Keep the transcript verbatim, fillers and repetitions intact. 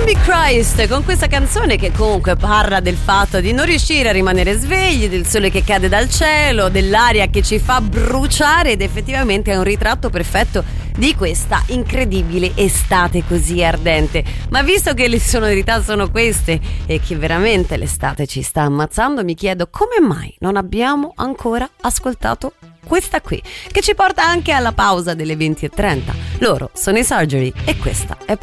Zombie Christ, con questa canzone che comunque parla del fatto di non riuscire a rimanere svegli, del sole che cade dal cielo, dell'aria che ci fa bruciare, ed effettivamente è un ritratto perfetto di questa incredibile estate così ardente. Ma visto che le sonorità sono queste e che veramente l'estate ci sta ammazzando, mi chiedo come mai non abbiamo ancora ascoltato questa qui, che ci porta anche alla pausa delle venti e trenta. Loro sono i Surgery e questa è